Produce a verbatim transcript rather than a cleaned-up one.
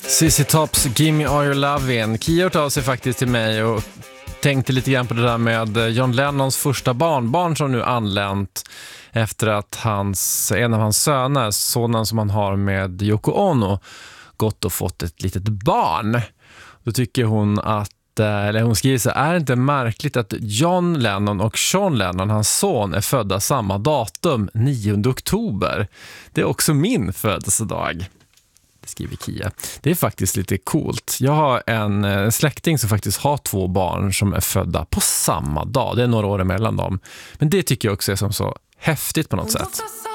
C C Tops Give Me All Your Lovin'. Kia hört av sig faktiskt till mig och tänkte lite grann på det där med John Lennons första barnbarn som nu anlänt efter att hans, en av hans söner, sonen som han har med Yoko Ono, gått och fått ett litet barn. Då tycker hon att, eller hon skriver så här: är det inte märkligt att John Lennon och Sean Lennon, hans son, är födda samma datum, nionde oktober? Det är också min födelsedag. Det skriver Kia. Det är faktiskt lite coolt. Jag har en släkting som faktiskt har två barn som är födda på samma dag. Det är några år emellan dem. Men det tycker jag också är som så häftigt på något sätt.